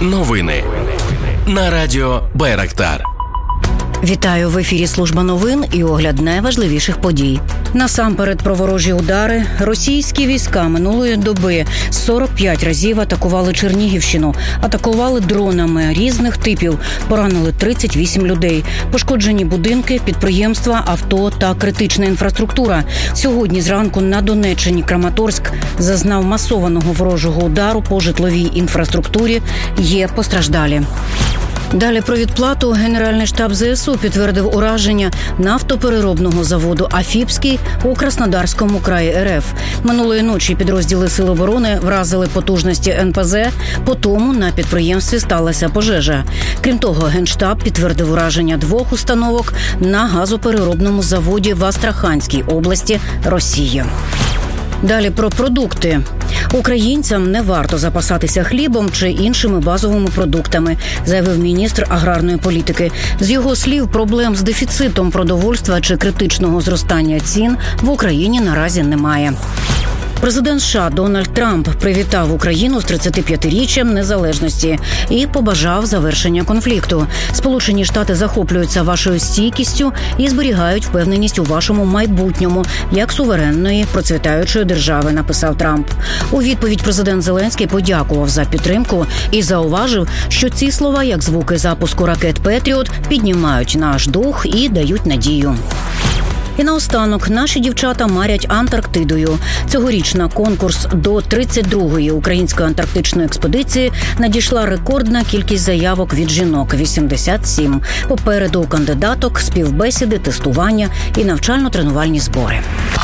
Новини на радіо Байрактар. Вітаю, в ефірі служба новин і огляд найважливіших подій. Насамперед про ворожі удари. Російські війська минулої доби 45 разів атакували Чернігівщину. Атакували дронами різних типів. Поранили 38 людей. Пошкоджені будинки, підприємства, авто та критична інфраструктура. Сьогодні зранку на Донеччині Краматорськ зазнав масованого ворожого удару по житловій інфраструктурі. Є постраждалі. Далі про відплату. Генеральний штаб ЗСУ підтвердив ураження нафтопереробного заводу «Афіпський» у Краснодарському краї РФ. Минулої ночі підрозділи Сил оборони вразили потужності НПЗ, потому на підприємстві сталася пожежа. Крім того, Генштаб підтвердив ураження 2 установок на газопереробному заводі в Астраханській області Росії. Далі про продукти. Українцям не варто запасатися хлібом чи іншими базовими продуктами, заявив міністр аграрної політики. З його слів, проблем з дефіцитом продовольства чи критичного зростання цін в Україні наразі немає. Президент США Дональд Трамп привітав Україну з 35-річчям незалежності і побажав завершення конфлікту. Сполучені Штати захоплюються вашою стійкістю і зберігають впевненість у вашому майбутньому як суверенної, процвітаючої держави, написав Трамп. У відповідь президент Зеленський подякував за підтримку і зауважив, що ці слова, як звуки запуску ракет «Петріот», піднімають наш дух і дають надію. І наостанок, наші дівчата марять Антарктидою. Цьогоріч на конкурс до 32-ї української антарктичної експедиції надійшла рекордна кількість заявок від жінок – 87. Попереду у кандидаток співбесіди, тестування і навчально-тренувальні збори.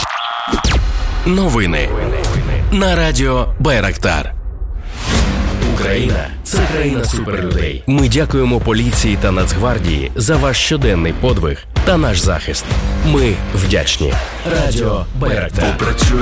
Новини на радіо Байрактар. Україна – це країна суперлюдей. Ми дякуємо поліції та Нацгвардії за ваш щоденний подвиг та наш захист. Ми вдячні. Радіо Байрактар.